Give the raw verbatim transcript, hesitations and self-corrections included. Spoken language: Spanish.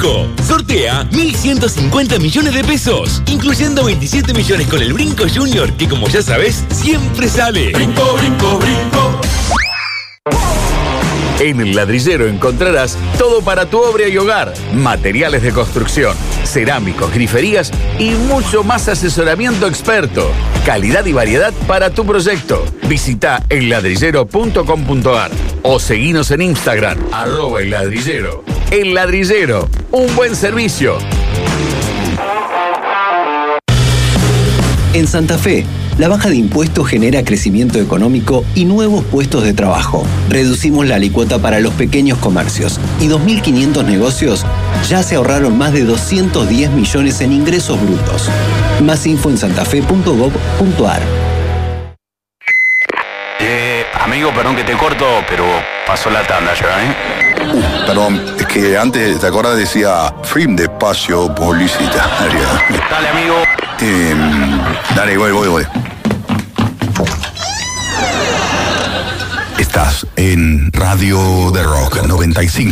Brinco. Sortea mil ciento cincuenta millones de pesos, incluyendo veintisiete millones con el Brinco Junior, que como ya sabes, siempre sale. Brinco, brinco, brinco. En El Ladrillero encontrarás todo para tu obra y hogar, materiales de construcción, cerámicos, griferías y mucho más asesoramiento experto. Calidad y variedad para tu proyecto. Visita el ladrillero punto com punto ar o seguinos en Instagram, arroba El Ladrillero. El Ladrillero, un buen servicio. En Santa Fe, la baja de impuestos genera crecimiento económico y nuevos puestos de trabajo. Reducimos la alícuota para los pequeños comercios y dos mil quinientos negocios ya se ahorraron más de doscientos diez millones en ingresos brutos. Más info en santafe punto gob punto ar. Eh, amigo, perdón que te corto, pero pasó la tanda ya, ¿eh? Uh, perdón, es que antes, ¿te acuerdas? Decía film de espacio publicitario. Dale, amigo. Eh, dale, voy, voy, voy. Estás en Radio de Rock noventa y cinco.